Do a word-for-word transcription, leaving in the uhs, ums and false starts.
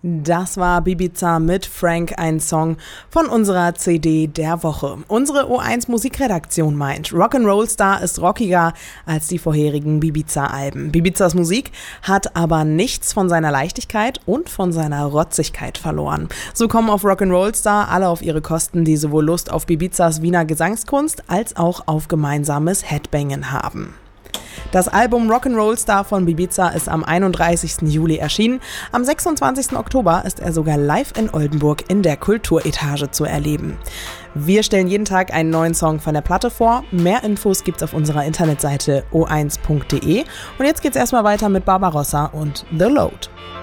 Das war Bibiza mit Frank, ein Song von unserer C D der Woche. Unsere O eins Musikredaktion meint, Rock'n'Roll Star ist rockiger als die vorherigen Bibiza-Alben. Bibizas Musik hat aber nichts von seiner Leichtigkeit und von seiner Rotzigkeit verloren. So kommen auf Rock'n'Roll Star alle auf ihre Kosten, die sowohl Lust auf Bibizas Wiener Gesangskunst als auch auf gemeinsames Headbangen haben. Das Album Rock'n'Roll Star von Bibiza ist am einunddreißigsten Juli erschienen. Am sechsundzwanzigsten Oktober ist er sogar live in Oldenburg in der Kulturetage zu erleben. Wir stellen jeden Tag einen neuen Song von der Platte vor. Mehr Infos gibt's auf unserer Internetseite o eins punkt de. Und jetzt geht's erstmal weiter mit Barbarossa und The Load.